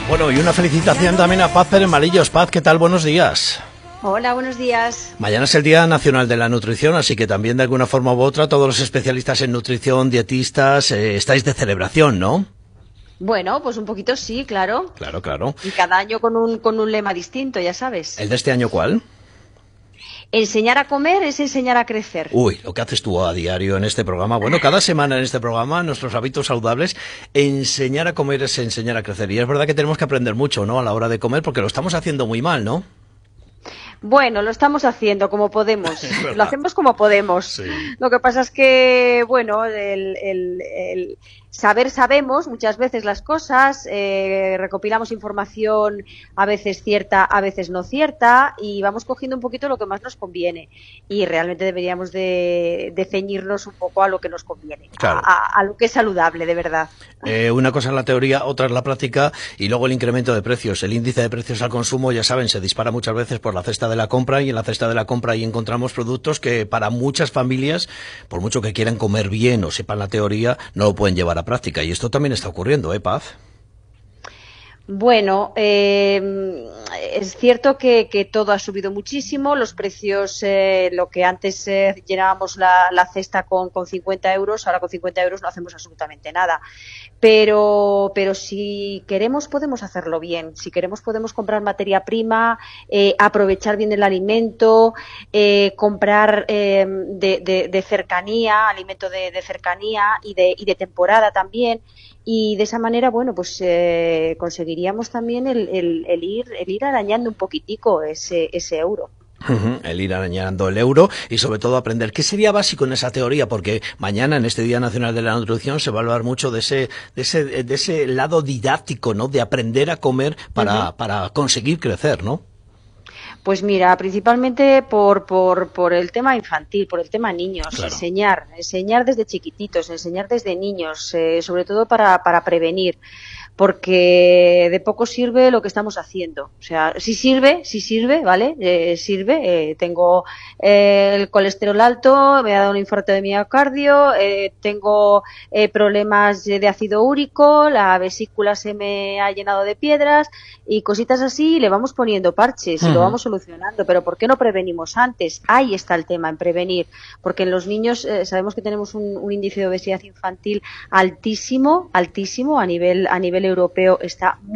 Bueno, y una felicitación también a Paz Pérez Malillos. Paz, ¿qué tal? Buenos días. Hola, buenos días. Mañana es el Día Nacional de la Nutrición, así que también de alguna forma u otra todos los especialistas en nutrición, dietistas, estáis de celebración, ¿no? Bueno, pues un poquito sí, claro. Claro, claro. Y cada año con un lema distinto, ya sabes. ¿El de este año cuál? Enseñar a comer es enseñar a crecer. Uy, lo que haces tú a diario en este programa. Bueno, cada semana en este programa, nuestros hábitos saludables, enseñar a comer es enseñar a crecer. Y es verdad que tenemos que aprender mucho, ¿no? A la hora de comer, porque lo estamos haciendo muy mal, ¿no? Bueno, lo estamos haciendo como podemos. Lo hacemos como podemos. Sí. Lo que pasa es que, bueno, sabemos muchas veces las cosas, recopilamos información a veces cierta, a veces no cierta, y vamos cogiendo un poquito lo que más nos conviene. Y realmente deberíamos de ceñirnos un poco a lo que nos conviene, Claro. a lo que es saludable, de verdad. Una cosa es la teoría, otra es la práctica, y luego el incremento de precios. El índice de precios al consumo, ya saben, se dispara muchas veces por la cesta de la compra, y en la cesta de la compra ahí encontramos productos que para muchas familias, por mucho que quieran comer bien o sepan la teoría, no lo pueden llevar a práctica. Y esto también está ocurriendo, ¿eh, Paz? Bueno, es cierto que todo ha subido muchísimo, los precios, lo que antes llenábamos la cesta con 50 euros, ahora con 50 euros no hacemos absolutamente nada. Pero si queremos podemos hacerlo bien, si queremos podemos comprar materia prima, aprovechar bien el alimento, comprar de cercanía, alimento de cercanía y de temporada también. Y de esa manera, bueno, pues conseguiríamos también el ir arañando un poquitico ese euro. El ir arañando el euro y sobre todo aprender qué sería básico en esa teoría, porque mañana en este Día Nacional de la Nutrición se va a hablar mucho de ese lado didáctico, ¿no? De aprender a comer para conseguir crecer, ¿no? Pues mira, principalmente por el tema infantil, por el tema niños, Claro. enseñar desde chiquititos, enseñar desde niños, sobre todo para prevenir, porque de poco sirve lo que estamos haciendo. O sea, sí sirve, ¿vale? Sirve. Tengo el colesterol alto, me ha dado un infarto de miocardio, tengo problemas de ácido úrico, la vesícula se me ha llenado de piedras y cositas así, y le vamos poniendo parches y lo vamos solucionando. Pero ¿por qué no prevenimos antes? Ahí está el tema, en prevenir. Porque en los niños sabemos que tenemos un índice de obesidad infantil altísimo a nivel europeo, está